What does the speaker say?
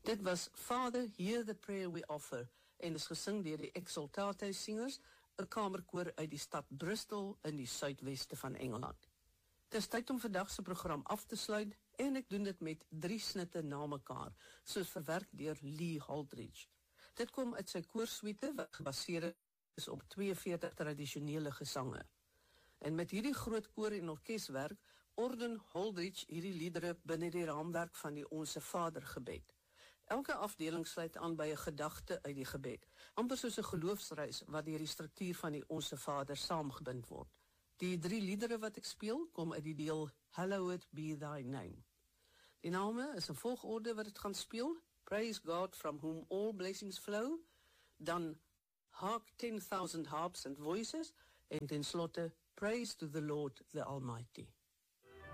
Dit was Father, Hear the Prayer We Offer en is gesing deur die Exultate Singers, 'n kamerkoor uit die stad Bristol in die suidweste van Engeland. Dit is tyd om vandag se program af te sluit en ek doen dit met 3 snitte na mekaar, soos verwerk deur Lee Holdridge. Dit kom uit sy koorsuite wat gebaseer is op 42 tradisionele gesange. En met hierdie groot koor en orkeswerk orden Holdridge hierdie liedere binne die raamwerk van die Onse Vader gebed. Elke afdeling sluit aan by 'n gedagte uit die gebed, amper soos 'n geloofsreis wat deur die struktuur van die Onse Vader saamgebind word. Die 3 liedere wat ek speel, kom uit die deel Hallowed Be Thy Name. Die name is in volgorde wat het gaan speel: Praise God from whom all blessings flow, dan Hark 10,000 harps and voices, en ten slotte Praise to the Lord the Almighty.